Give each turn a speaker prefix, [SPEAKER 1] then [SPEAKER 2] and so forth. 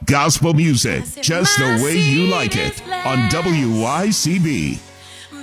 [SPEAKER 1] Gospel music, just the way you like it, on WYCB.